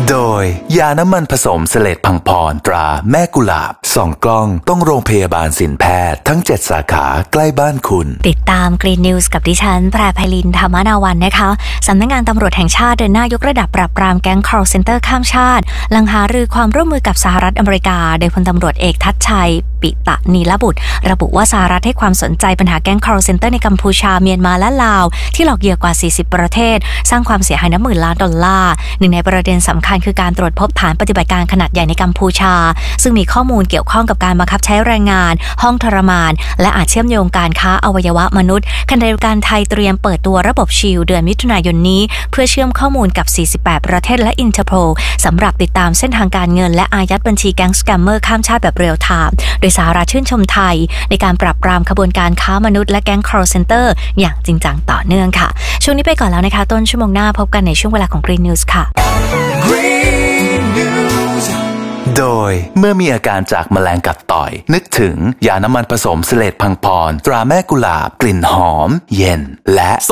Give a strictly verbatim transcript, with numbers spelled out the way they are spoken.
โดยยาน้ำมันผสมเสลดพังพรตราแม่กุหลาบสองกล้องต้องโรงพยาบาลสินแพทย์ทั้งเจ็ดสาขาใกล้บ้านคุณติดตาม Green News กับดิฉันแพรไพลินธรรมนาวันนะคะสำนักงานตำรวจแห่งชาติเดินหน้ายกระดับปราบปรามแก๊ง call center ข้ามชาติหลังหารือความร่วมมือกับสหรัฐอเมริกาโดยพลตำรวจเอกทัชชัยปิตะนีลบุตรระบุว่าสหรัฐให้ความสนใจปัญหาแก๊ง call center ในกัมพูชาเมียนมาและลาวที่หลอกเหยื่อกว่าสี่สิบประเทศสร้างความเสียหายนับหมื่นล้านดอลลาร์หนึ่งในประเด็นสำคัญคือการตรวจพบฐานปฏิบัติการขนาดใหญ่ในกัมพูชาซึ่งมีข้อมูลเกี่ยวข้องกับการบังคับใช้แรงงานห้องทรมานและอาจเชื่อมโยงการค้าอวัยวะมนุษย์ขณะเดียวกันไทยเตรียมเปิดตัวระบบชิลเดือนมิถุนายนนี้เพื่อเชื่อมข้อมูลกับสี่สิบแปดประเทศและอินเตอร์โพลสำหรับติดตามเส้นทางการเงินและอายัดบัญชีแก๊งสแกมเมอร์ข้ามชาติแบบเรียลไทม์โดยสหรัฐชื่นชมไทยในการปราบปรามขบวนการค้ามนุษย์และแก๊ง call center อย่างจริงจังต่อเนื่องค่ะช่วงนี้ไปก่อนแล้วนะคะต้นชั่วโมงหน้าพบกันในช่วงเวลาของ Green News ค่ะ Green News โดยเมื่อมีอาการจากแมลงกัดต่อยนึกถึงยาน้ำมันผสมเสลดพังพรตราแม่กุหลาบกลิ่นหอมเย็นและ